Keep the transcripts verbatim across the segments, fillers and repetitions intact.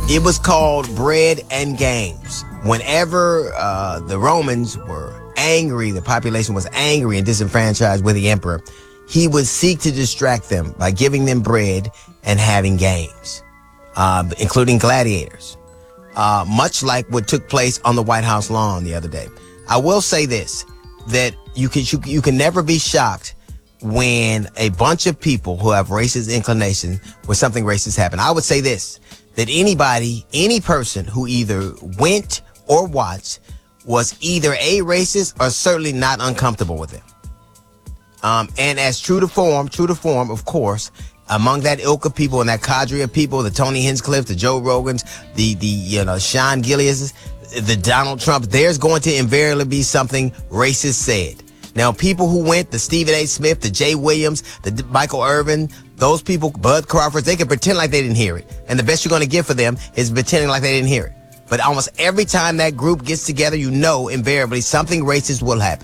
It was called Bread and Games. Whenever uh, the Romans were angry, the population was angry and disenfranchised with the emperor, he would seek to distract them by giving them bread and having games, uh, including gladiators, uh, much like what took place on the White House lawn the other day. I will say this, that you can, you, you can never be shocked when a bunch of people who have racist inclination, when something racist happened. I would say this, that anybody, any person who either went or watched was either a racist or certainly not uncomfortable with it. Um, and as true to form, true to form, of course, among that ilk of people and that cadre of people, the Tony Hinchcliffe, the Joe Rogans, the, the, you know, Sean Gillies, the Donald Trump, there's going to invariably be something racist said. Now, people who went, the Stephen A. Smith, the Jay Williams, the Michael Irvin, those people, Bud Crawford, they can pretend like they didn't hear it. And the best you're going to get for them is pretending like they didn't hear it. But almost every time that group gets together, you know invariably something racist will happen.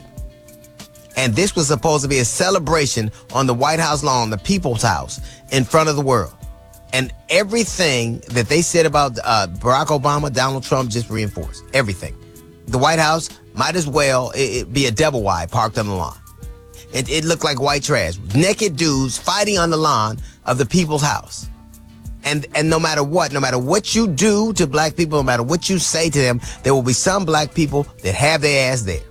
And this was supposed to be a celebration on the White House lawn, the People's House, in front of the world. And everything that they said about uh, Barack Obama, Donald Trump just reinforced. Everything. The White House might as well it, it be a double wide parked on the lawn. It, it looked like white trash. Naked dudes fighting on the lawn of the People's House. And and no matter what, no matter what you do to black people, no matter what you say to them, there will be some black people that have their ass there.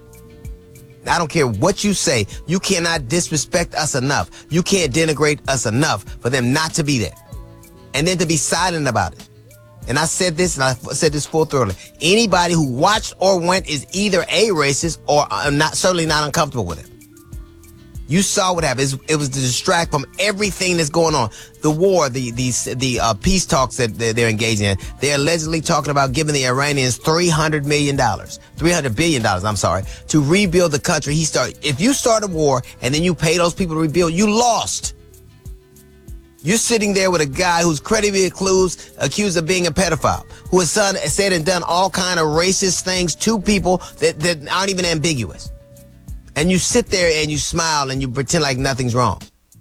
I don't care what you say. You cannot disrespect us enough. You can't denigrate us enough for them not to be there. And then to be silent about it. And I said this, and I said this full thoroughly. Anybody who watched or went is either a racist or not, certainly not uncomfortable with it. You saw what happened. It was to distract from everything that's going on. The war, the the, the uh, peace talks that they're engaging in. They're allegedly talking about giving the Iranians three hundred million dollars, three hundred billion dollars, I'm sorry, to rebuild the country. He started. If you start a war and then you pay those people to rebuild, you lost. You're sitting there with a guy who's credibly accused, accused of being a pedophile, who has son, said and done all kind of racist things to people that, that aren't even ambiguous. And you sit there and you smile and you pretend like nothing's wrong.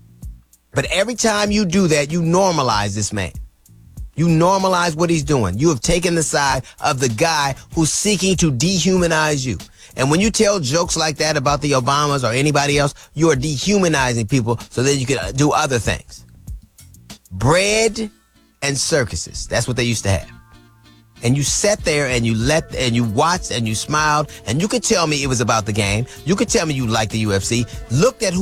But every time you do that, you normalize this man. You normalize what he's doing. You have taken the side of the guy who's seeking to dehumanize you. And when you tell jokes like that about the Obamas or anybody else, you are dehumanizing people so that you can do other things. Bread and circuses. That's what they used to have. And you sat there and you let and you watched and you smiled and you could tell me it was about the game. You could tell me you liked the U F C. Looked at who